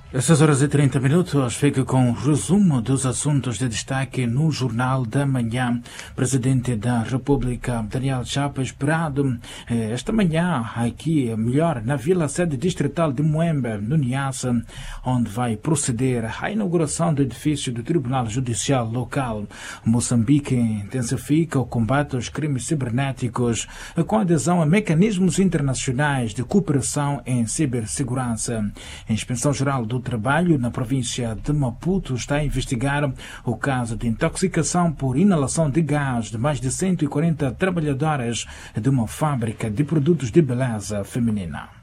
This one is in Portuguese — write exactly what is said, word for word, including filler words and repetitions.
seis horas e trinta minutos, fica com o resumo dos assuntos de destaque no Jornal da Manhã. Presidente da República, Daniel Chapo, esperado eh, esta manhã aqui, melhor, na Vila Sede Distrital de Moembe, no Niassa, onde vai proceder à inauguração do edifício do Tribunal Judicial Local. Moçambique intensifica o combate aos crimes cibernéticos com adesão a mecanismos internacionais de cooperação em cibersegurança. A Inspeção-Geral do Trabalho na província de Maputo está a investigar o caso de intoxicação por inalação de gás de mais de cento e quarenta trabalhadoras de uma fábrica de produtos de beleza feminina.